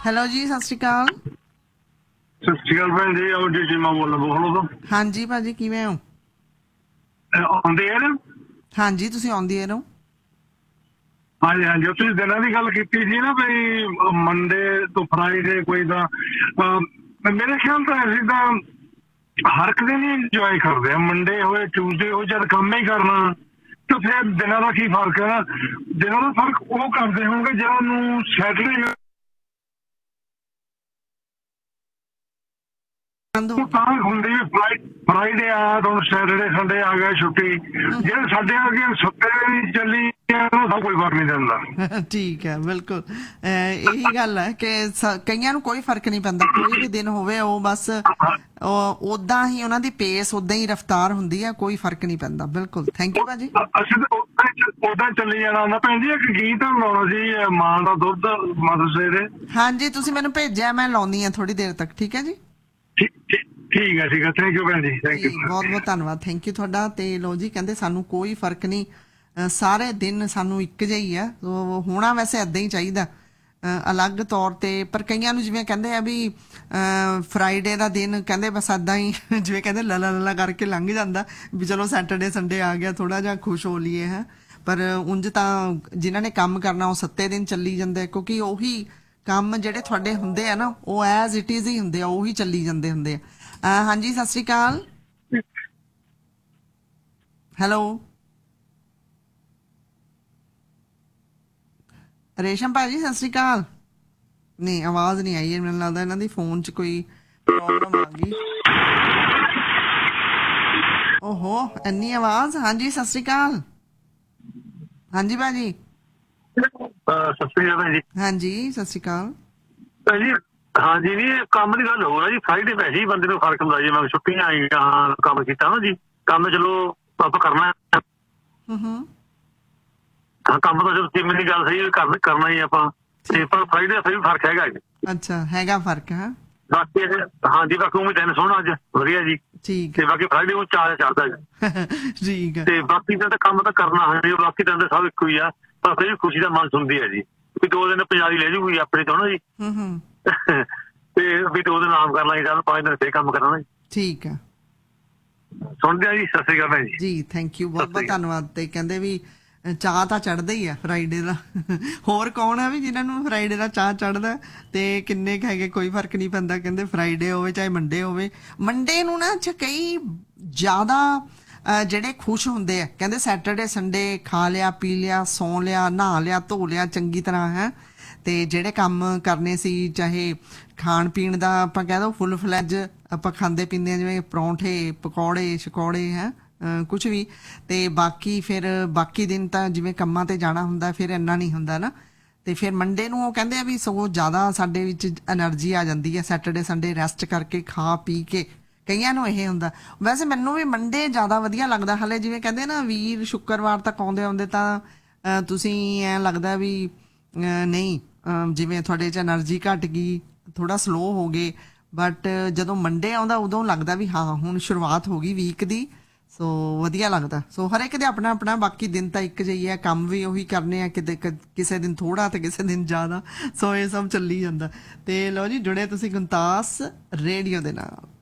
Hello ਜੀ, ਸਤਿ ਸ਼੍ਰੀ ਅਕਾਲ। ਸਤਿ ਸ਼੍ਰੀ ਅਕਾਲ ਭੈਣ ਜੀ। ਆਓ ਜੀ ਮੈਂ ਬੋਲੋ ਤੋਂ ਹਾਂਜੀ ਭਾਜੀ, ਕਿਵੇਂ ਹੋ? ਆਉਂਦੇ ਆ ਨਾ। ਹਾਂਜੀ, ਤੁਸੀਂ ਆਉਂਦੀ ਰਹੋ। ਹਾਂਜੀ ਹਾਂਜੀ, ਉਹ ਤੁਸੀਂ ਦਿਨਾਂ ਦੀ ਗੱਲ ਕੀਤੀ ਸੀ ਨਾ ਬਈ ਮੰਡੇ ਤੋਂ ਫਰਾਈਡੇ ਕੋਈ ਤਾਂ ਮੇਰੇ ਖਿਆਲ ਤਾਂ ਅਸੀਂ ਤਾਂ ਹਰ ਇੱਕ ਦਿਨ ਹੀ ਇੰਜੋਏ ਕਰਦੇ ਆ। ਮੰਡੇ ਹੋਏ ਟਿਊਜ਼ਡੇ ਹੋਏ ਜਦ ਕੰਮ ਹੀ ਕਰਨਾ ਤਾਂ ਫਿਰ ਦਿਨਾਂ ਦਾ ਕੀ ਫਰਕ ਹੈ ਨਾ। ਦਿਨਾਂ ਦਾ ਫਰਕ ਉਹ ਕਰਦੇ ਹੋਣਗੇ ਜਿਹਨਾਂ ਨੂੰ ਸੈਟਰਡੇ ਉਹ ਤਾਂ ਹੁੰਦੀ ਫਰਾਈਡੇ ਆਇਆ ਤਾਂ ਸੈਟਰਡੇ ਸੰਡੇ ਆ ਗਿਆ ਛੁੱਟੀ। ਜਿਹੜੇ ਸਾਡੇ ਆ ਗਏ ਸੁੱਤੇ ਵੀ ਚੱਲੀ ਸਭ ਕੋਈ ਫਰਕ ਨਹੀਂ ਪੈਂਦਾ। ਠੀਕ ਹੈ, ਬਿਲਕੁਲ ਇਹੀ ਗੱਲ ਹੈ ਕਿ ਕਈਆਂ ਨੂੰ ਕੋਈ ਫਰਕ ਨਹੀਂ ਪੈਂਦਾ। ਕੋਈ ਵੀ ਦਿਨ ਹੋਵੇ ਉਹ ਬਸ ਉਦਾਂ ਹੀ ਉਹਨਾਂ ਦੀ ਪੇਸ ਉਦਾਂ ਹੀ ਰਫਤਾਰ ਹੁੰਦੀ ਹੈ, ਕੋਈ ਫਰਕ ਨਹੀਂ ਪੈਂਦਾ। ਬਿਲਕੁਲ, ਥੈਂਕ ਯੂ ਭਾਜੀ। ਅਸੀਂ ਤਾਂ ਉਦਾਂ ਚੱਲੀ ਜਾਣਾ ਹੁੰਦਾ। ਭੈਣ ਜੀ ਇੱਕ ਗੀਤ ਲਾਉਣਾ ਸੀ ਮਾਂ ਦਾ ਦੁੱਧ ਮਦਰਸੇ ਦੇ। ਹਾਂਜੀ, ਤੁਸੀਂ ਮੈਨੂੰ ਭੇਜਿਆ, ਮੈਂ ਲਾਉਣੀ ਆ ਥੋੜੀ ਦੇਰ ਤੱਕ। ਠੀਕ ਹੈ ਜੀ, ਠੀਕ ਹੈ। ਥੈਂਕ ਯੂ ਭੈਣ ਜੀ, ਥੈਂਕ ਯੂ। ਬਹੁਤ ਬਹੁਤ ਧੰਨਵਾਦ, ਥੈਂਕ ਯੂ ਤੁਹਾਡਾ। ਤੇ ਲੋ ਜੀ, ਕਹਿੰਦੇ ਸਾਨੂੰ ਕੋਈ ਫਰਕ ਨਹੀਂ, ਸਾਰੇ ਦਿਨ ਸਾਨੂੰ ਇੱਕ ਜਿਹਾ ਹੀ ਆ। ਹੋਣਾ ਵੈਸੇ ਏਦਾਂ ਹੀ ਚਾਹੀਦਾ ਅਲੱਗ ਤੌਰ ਤੇ। ਪਰ ਕਈਆਂ ਨੂੰ ਜਿਵੇਂ ਕਹਿੰਦੇ ਆ ਵੀ ਫਰਾਈਡੇ ਦਾ ਦਿਨ ਕਹਿੰਦੇ ਬਸ ਏਦਾਂ ਹੀ ਜਿਵੇਂ ਕਹਿੰਦੇ ਲੱਲਾ ਕਰਕੇ ਲੰਘ ਜਾਂਦਾ ਵੀ ਚਲੋ ਸੈਟਰਡੇ ਸੰਡੇ ਆ ਗਿਆ, ਥੋੜਾ ਜਿਹਾ ਖੁਸ਼ ਹੋ ਲਈਏ ਹੈ। ਪਰ ਉਂਝ ਤਾਂ ਜਿਨ੍ਹਾਂ ਨੇ ਕੰਮ ਕਰਨਾ ਉਹ 7 ਦਿਨ ਚੱਲੀ ਜਾਂਦੇ, ਕਿਉਂਕਿ ਉਹੀ ਕੰਮ ਜਿਹੜੇ ਤੁਹਾਡੇ ਹੁੰਦੇ ਆ ਨਾ ਉਹ ਐਜ਼ ਇਟ ਇਜ਼ ਹੀ ਹੁੰਦੇ ਆ, ਉਹੀ ਚੱਲੀ ਜਾਂਦੇ ਹੁੰਦੇ ਆ। ਹਾਂਜੀ, ਸਤਿ ਸ਼੍ਰੀ ਅਕਾਲ। ਹੈਲੋ ਰੇਸ਼ਮ ਭਾਜੀ, ਸਤਿ ਸ਼੍ਰੀ ਅਕਾਲ। ਨਹੀਂ, ਆਵਾਜ਼ ਨਹੀਂ ਆਈ। ਮੈਨੂੰ ਲੱਗਦਾ ਇਹਨਾਂ ਦੀ ਫੋਨ 'ਚ ਕੋਈ ਪ੍ਰੋਬਲਮ ਆ ਗਈ। ਓਹੋ, ਇੰਨੀ ਆਵਾਜ਼। ਹਾਂਜੀ, ਸਤਿ ਸ਼੍ਰੀ ਅਕਾਲ। ਹਾਂਜੀ ਭਾਜੀ। ਸਤਿ ਸ਼੍ਰੀ ਅਕਾਲ ਜੀ। ਹਾਂਜੀ, ਸਤਿ ਸ਼੍ਰੀ ਅਕਾਲ ਜੀ। ਹਾਂਜੀ, ਨਹੀਂ ਕੰਮ ਦੀ ਗੱਲ ਹੋ ਰਹੀ ਜੀ। ਫਰਾਈਡੇ ਵੈਸੇ ਹੀ ਬੰਦੇ ਨੂੰ ਫਰਕ ਹੁੰਦਾ ਜੀ। ਮੈਂ ਛੁੱਟੀਆਂ ਆਈਆਂ ਕੰਮ ਕੀਤਾ ਨਾ ਜੀ। ਕੰਮ ਚਲੋ ਆਪਾਂ ਕਰਨਾ। ਹਾਂ, ਕੰਮ ਤਾਂ ਚਲੋ ਮੇਰੀ ਗੱਲ ਸਹੀ ਕਰਨਾ ਹੀ ਆਪਾਂ। ਤੇ ਪਰ ਫਰਾਈਡੇ ਦਾ ਫਿਰ ਵੀ ਫਰਕ ਹੈਗਾ ਜੀ। ਅੱਛਾ, ਹੈਗਾ ਫਰਕ ਹੈ। ਬਾਕੀ ਹਾਂਜੀ, ਬਾਕੀ ਉਵੇਂ ਦਿਨ ਸੋਹਣਾ ਅੱਜ ਵਧੀਆ ਜੀ। ਠੀਕ ਤੇ ਬਾਕੀ ਫਰਾਈਡੇ ਨੂੰ ਚਾਰ ਚੱਲਦਾ ਜੀ। ਠੀਕ ਹੈ। ਤੇ ਬਾਕੀ ਦਾ ਤਾਂ ਕੰਮ ਤਾਂ ਕਰਨਾ ਹੈ। ਬਾਕੀ ਤਾਂ ਸਭ ਇੱਕੋ ਹੀ ਆ। ਪਰ ਫਿਰ ਵੀ ਖੁਸ਼ੀ ਦਾ ਮਨ ਹੁੰਦੀ ਹੈ ਜੀ ਵੀ 2 ਦਿਨ ਪੰਜਾਬੀ ਲੈ ਜੂਗੀ ਆਪਣੇ ਤੋਂ ਨਾ ਜੀ। ਤੇ ਵੀ 2 ਦਿਨ ਆਰਾਮ ਕਰ ਲਾਂਗੇ, ਕੱਲ 5 ਦਿਨ ਫੇਰ ਕੰਮ ਕਰਨਾ ਜੀ। ਠੀਕ ਹੈ, ਸੁਣਦੇ ਆ ਜੀ। ਸਤਿ ਸ਼੍ਰੀ ਅਕਾਲ ਜੀ, ਥੈਂਕ ਯੂ, ਬਹੁਤ ਬਹੁਤ ਧੰਨਵਾਦ। ਤੇ ਕਹਿੰਦੇ ਵੀ ਚਾਹ ਤਾਂ ਚੜ੍ਹਦਾ ਹੀ ਆ ਫਰਾਈਡੇ ਦਾ। ਹੋਰ ਕੌਣ ਆ ਵੀ ਜਿਨ੍ਹਾਂ ਨੂੰ ਫਰਾਈਡੇ ਦਾ ਚਾਹ ਚੜ੍ਹਦਾ? ਤੇ ਕਿੰਨੇ ਕੁ ਹੈਗੇ, ਕੋਈ ਫਰਕ ਨਹੀਂ ਪੈਂਦਾ। ਕਹਿੰਦੇ ਫਰਾਈਡੇ ਹੋਵੇ ਚਾਹੇ ਮੰਡੇ ਹੋਵੇ। ਮੰਡੇ ਨੂੰ ਨਾ ਕਈ ਜ਼ਿਆਦਾ ਜਿਹੜੇ ਖੁਸ਼ ਹੁੰਦੇ ਆ, ਕਹਿੰਦੇ ਸੈਟਰਡੇ ਸੰਡੇ ਖਾ ਲਿਆ ਪੀ ਲਿਆ ਸੌਂ ਲਿਆ ਨਹਾ ਲਿਆ ਧੋ ਲਿਆ ਚੰਗੀ ਤਰ੍ਹਾਂ ਹੈ। ਤੇ ਜਿਹੜੇ ਕੰਮ ਕਰਨੇ ਸੀ, ਚਾਹੇ ਖਾਣ ਪੀਣ ਦਾ ਆਪਾਂ ਕਹਿ ਦੋ ਫੁੱਲ ਫਲੈਜ ਆਪਾਂ ਖਾਂਦੇ ਪੀਂਦੇ ਹਾਂ, ਜਿਵੇਂ ਪਰੌਂਠੇ ਪਕੌੜੇ ਸ਼ਕੌੜੇ ਹੈ ਕੁਛ ਵੀ। ਤੇ ਬਾਕੀ ਫਿਰ ਬਾਕੀ ਦਿਨ ਤਾਂ ਜਿਵੇਂ ਕੰਮਾਂ ਤੇ ਜਾਣਾ ਹੁੰਦਾ, ਫਿਰ ਇੰਨਾ ਨਹੀਂ ਹੁੰਦਾ ਨਾ। ਤੇ ਫਿਰ ਮੰਡੇ ਨੂੰ ਉਹ ਕਹਿੰਦੇ ਆ ਵੀ ਸਗੋਂ ਜ਼ਿਆਦਾ ਸਾਡੇ ਵਿੱਚ ਐਨਰਜੀ ਆ ਜਾਂਦੀ ਹੈ ਸੈਟਰਡੇ ਸੰਡੇ ਰੈਸਟ ਕਰਕੇ ਖਾ ਪੀ ਕੇ। ਕਈਆਂ ਨੂੰ ਇਹ ਹੁੰਦਾ। ਵੈਸੇ ਮੈਨੂੰ ਵੀ ਮੰਡੇ ਜ਼ਿਆਦਾ ਵਧੀਆ ਲੱਗਦਾ। ਹਾਲੇ ਜਿਵੇਂ ਕਹਿੰਦੇ ਨਾ ਵੀਰ ਸ਼ੁੱਕਰਵਾਰ ਤੱਕ ਆਉਂਦੇ ਤਾਂ ਤੁਸੀਂ ਐਂ ਲੱਗਦਾ ਵੀ ਨਹੀਂ, ਜਿਵੇਂ ਤੁਹਾਡੇ 'ਚ ਐਨਰਜੀ ਘੱਟ ਗਈ, ਥੋੜਾ ਸਲੋ ਹੋ ਗਏ। ਬਟ ਜਦੋਂ ਮੰਡੇ ਆਉਂਦਾ ਉਦੋਂ ਲੱਗਦਾ ਵੀ ਹਾਂ ਹੁਣ ਸ਼ੁਰੂਆਤ ਹੋ ਗਈ ਵੀਕ ਦੀ। ਸੋ ਵਧੀਆ ਲੱਗਦਾ। ਸੋ ਹਰ ਇੱਕ ਦੇ ਆਪਣਾ ਆਪਣਾ। ਬਾਕੀ ਦਿਨ ਤਾਂ ਇੱਕ ਜਿਹੀ ਹੈ, ਕੰਮ ਵੀ ਉਹੀ ਕਰਨੇ ਆ, ਕਿਤੇ ਕਿਸੇ ਦਿਨ ਥੋੜਾ ਤੇ ਕਿਸੇ ਦਿਨ ਜ਼ਿਆਦਾ। ਸੋ ਇਹ ਸਭ ਚੱਲੀ ਜਾਂਦਾ। ਤੇ ਲਓ ਜੀ, ਜੁੜੇ ਤੁਸੀਂ ਗੁਣਤਾਸ ਰੇਡੀਓ ਦੇ ਨਾਲ।